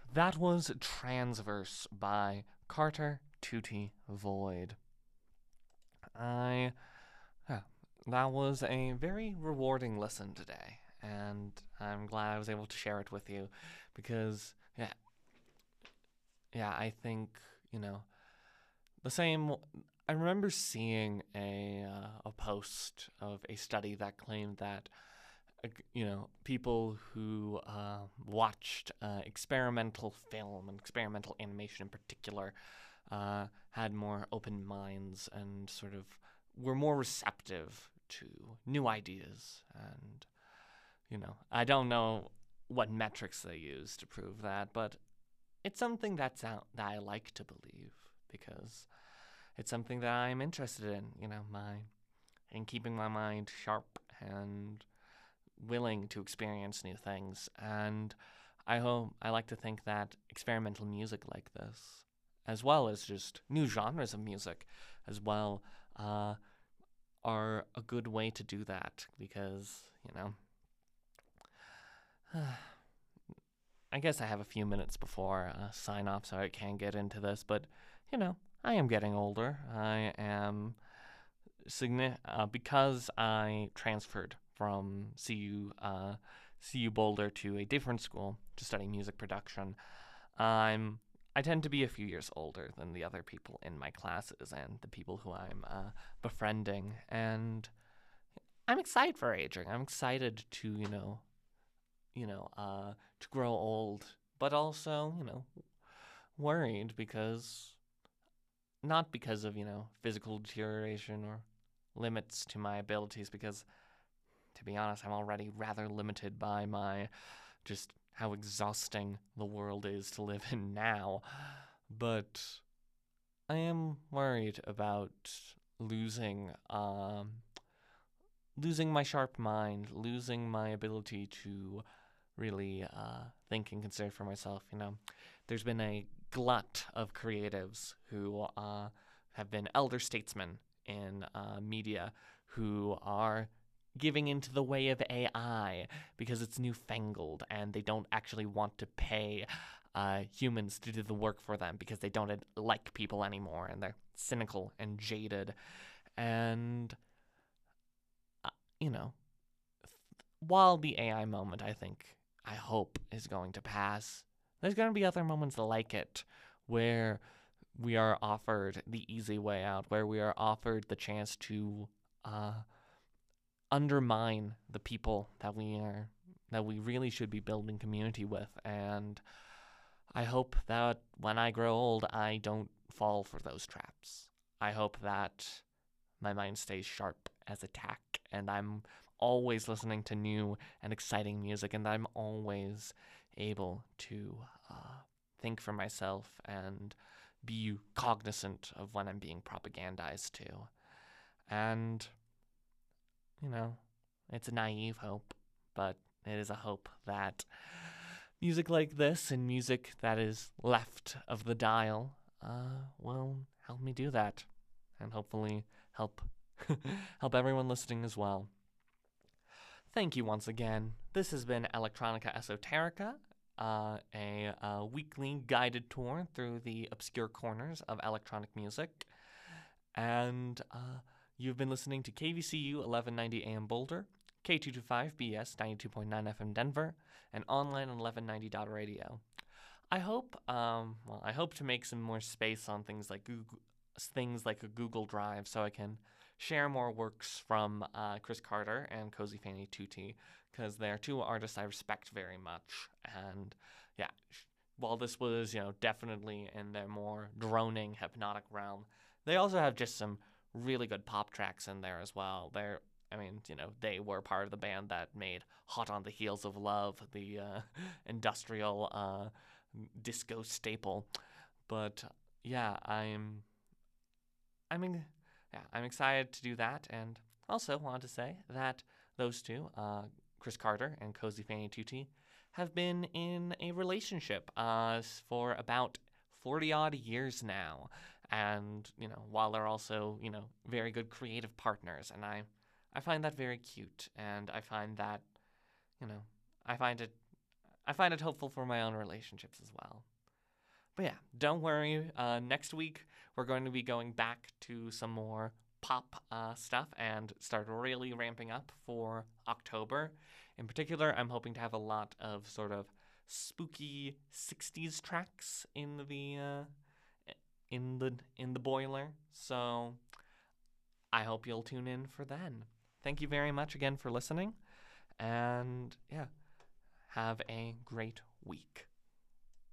That was Transverse by Carter Tutti Void. I yeah, that was a very rewarding listen today, and I'm glad I was able to share it with you because I think you know the same. I remember seeing a post of a study that claimed that people who watched experimental film and experimental animation in particular had more open minds and sort of were more receptive to new ideas. And, I don't know what metrics they use to prove that, but it's something that I like to believe because it's something that I'm interested in, in keeping my mind sharp and willing to experience new things. And I like to think that experimental music like this, as well as just new genres of music, as well, uh, are a good way to do that because I guess I have a few minutes before sign off, so I can get into this. But I am getting older. I am because I transferred from CU Boulder to a different school to study music production. I tend to be a few years older than the other people in my classes and the people who I'm befriending, and I'm excited for aging. I'm excited to to grow old, but also worried because not because of physical deterioration or limits to my abilities, because to be honest, I'm already rather limited by my just how exhausting the world is to live in now. But I am worried about losing losing my sharp mind, losing my ability to really think and consider for myself. There's been a glut of creatives who have been elder statesmen in media who are giving into the way of AI because it's newfangled and they don't actually want to pay humans to do the work for them because they don't like people anymore and they're cynical and jaded. And, uh, you know, while the AI moment, I hope, is going to pass, there's going to be other moments like it where we are offered the easy way out, where we are offered the chance to undermine the people that we really should be building community with. And I hope that when I grow old, I don't fall for those traps. I hope that my mind stays sharp as a tack and I'm always listening to new and exciting music and I'm always able to think for myself and be cognizant of when I'm being propagandized to. And, you know, it's a naive hope, but it is a hope that music like this and music that is left of the dial will help me do that and hopefully help help everyone listening as well. Thank you once again. This has been Electronica Esoterica, a weekly guided tour through the obscure corners of electronic music. And you've been listening to KVCU 1190 AM Boulder, K225BS 92.9 FM Denver, and online on 1190.radio. I hope to make some more space on things like a Google Drive, so I can share more works from Chris Carter and Cozy Fanny Tutti, because they're two artists I respect very much. And yeah, while this was definitely in their more droning hypnotic realm, they also have just some really good pop tracks in there as well. They were part of the band that made Hot on the Heels of Love, the industrial disco staple. But yeah, I'm excited to do that, and also want to say that those two, Chris Carter and Cozy Fanny Tutti, have been in a relationship for about 40 odd years now. And, while they're also, very good creative partners. And I find that very cute. And I find that, you know, I find it, I find it hopeful for my own relationships as well. But yeah, don't worry. Next week, we're going to be going back to some more pop stuff and start really ramping up for October. In particular, I'm hoping to have a lot of sort of spooky 60s tracks in the boiler. So I hope you'll tune in for then. Thank you very much again for listening. And yeah, have a great week.